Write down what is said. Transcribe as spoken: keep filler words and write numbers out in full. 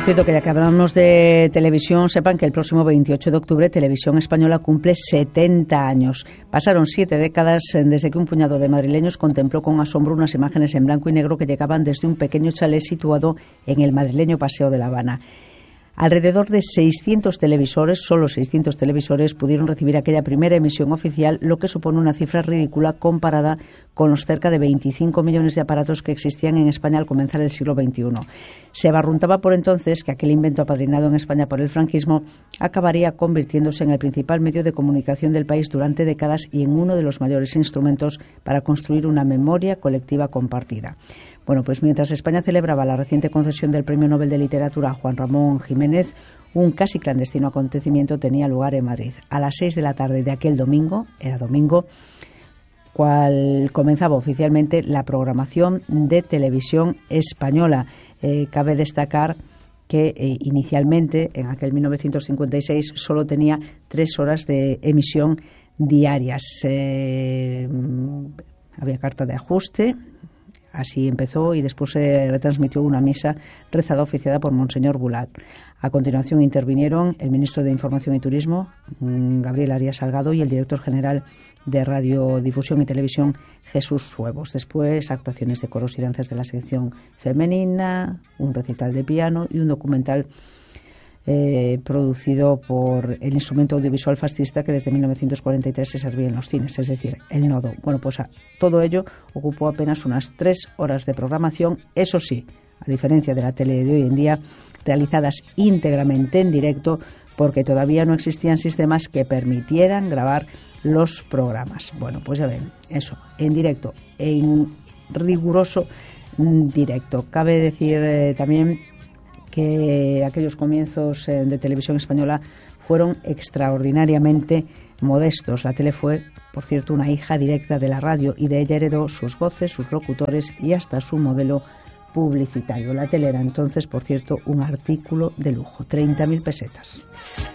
cierto, que ya que hablamos de televisión, sepan que el próximo veintiocho de octubre Televisión Española cumple setenta años. Pasaron siete décadas desde que un puñado de madrileños contempló con asombro unas imágenes en blanco y negro que llegaban desde un pequeño chalet situado en el madrileño Paseo de La Habana. Alrededor de seiscientos televisores, solo seiscientos televisores, pudieron recibir aquella primera emisión oficial, lo que supone una cifra ridícula comparada con los cerca de veinticinco millones de aparatos que existían en España al comenzar el siglo veintiuno. Se barruntaba por entonces que aquel invento apadrinado en España por el franquismo acabaría convirtiéndose en el principal medio de comunicación del país durante décadas y en uno de los mayores instrumentos para construir una memoria colectiva compartida. Bueno, pues mientras España celebraba la reciente concesión del Premio Nobel de Literatura a Juan Ramón Jiménez, un casi clandestino acontecimiento tenía lugar en Madrid. A las seis de la tarde de aquel domingo, era domingo, cual comenzaba oficialmente la programación de Televisión Española. Eh, cabe destacar que eh, inicialmente, en aquel mil novecientos cincuenta y seis, solo tenía tres horas de emisión diarias. Eh, había carta de ajuste. Así empezó y después se retransmitió una misa rezada oficiada por Monseñor Bulat. A continuación intervinieron el ministro de Información y Turismo, Gabriel Arias Salgado, y el director general de Radiodifusión y Televisión, Jesús Suevos. Después, actuaciones de coros y danzas de la sección femenina, un recital de piano y un documental Eh, producido por el instrumento audiovisual fascista que desde mil novecientos cuarenta y tres se servía en los cines, es decir, el nodo. Bueno, pues a, todo ello ocupó apenas unas tres horas de programación, eso sí, a diferencia de la tele de hoy en día, realizadas íntegramente en directo, porque todavía no existían sistemas que permitieran grabar los programas. Bueno, pues ya ven, eso, en directo, en riguroso directo. Cabe decir eh, también que aquellos comienzos eh, de Televisión Española fueron extraordinariamente modestos. La tele fue, por cierto, una hija directa de la radio y de ella heredó sus voces, sus locutores y hasta su modelo publicitario. La tele era entonces, por cierto, un artículo de lujo, treinta mil pesetas.